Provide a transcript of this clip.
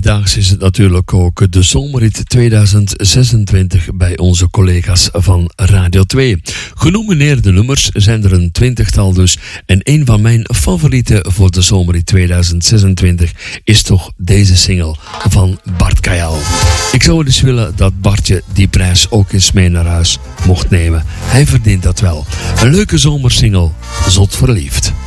daags is het natuurlijk ook de zomerrit 2026 bij onze collega's van Radio 2. Genomineerde nummers zijn er een 20-tal dus. En een van mijn favorieten voor de zomerrit 2026 is toch deze single van Bart Kajal. Ik zou dus willen dat Bartje die prijs ook eens mee naar huis mocht nemen. Hij verdient dat wel. Een leuke zomersingle, Zot verliefd.